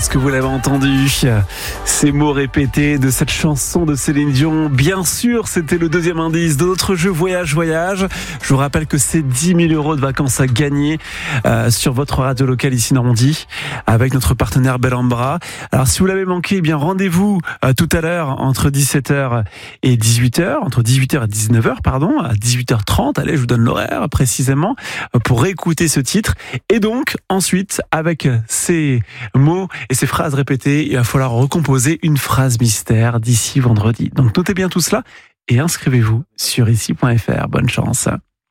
Est-ce que vous l'avez entendu, ces mots répétés de cette chanson de Céline Dion? Bien sûr, c'était le deuxième indice de notre jeu Voyage. Je vous rappelle que c'est 10 000 euros de vacances à gagner sur votre radio locale ici Normandie avec notre partenaire Bellambra. Alors si vous l'avez manqué, eh bien rendez-vous tout à l'heure entre 17h et 18h, entre 18h et 19h, pardon, à 18h30. Allez, je vous donne l'horaire précisément pour réécouter ce titre. Et donc ensuite, avec ces mots et ces phrases répétées, il va falloir recomposer une phrase mystère d'ici vendredi. Donc notez bien tout cela et inscrivez-vous sur ici.fr. Bonne chance.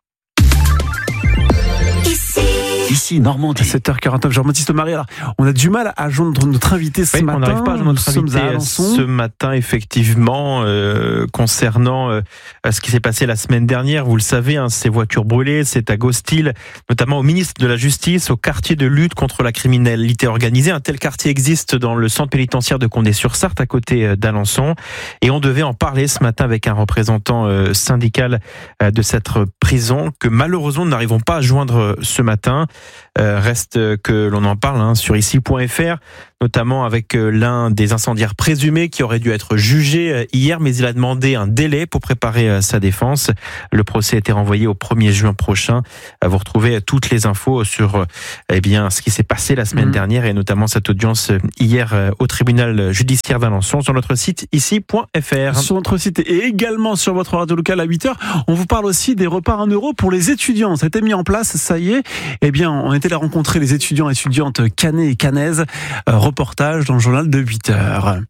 Ici, Normandie. 7h49, Jean-Baptiste Marie. Alors, on a du mal à joindre notre invité ce matin. On n'arrive pas à joindre notre invité ce matin, effectivement, concernant ce qui s'est passé la semaine dernière. Vous le savez, ces voitures brûlées, c'est à Gostil, notamment au ministre de la Justice, au quartier de lutte contre la criminalité organisée. Un tel quartier existe dans le centre pénitentiaire de Condé-sur-Sarthe, à côté d'Alençon. Et on devait en parler ce matin avec un représentant syndical de cette prison que malheureusement nous n'arrivons pas à joindre ce matin. Reste que l'on en parle sur ici.fr, notamment avec l'un des incendiaires présumés qui aurait dû être jugé hier, mais il a demandé un délai pour préparer sa défense. Le procès a été renvoyé au 1er juin prochain. Vous retrouvez toutes les infos sur ce qui s'est passé la semaine dernière et notamment cette audience hier au tribunal judiciaire d'Alençon sur notre site ici.fr. Sur notre site et également sur votre radio locale à 8h, on vous parle aussi des repas 1 euro pour les étudiants. Ça a été mis en place, ça y est. On était là rencontrer les étudiants et étudiantes cannais et cannaises. Reportage dans le journal de 8h.